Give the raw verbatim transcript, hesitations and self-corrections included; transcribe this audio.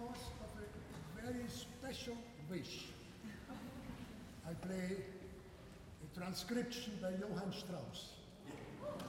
because of a very special wish. I play a transcription by Johann Strauss.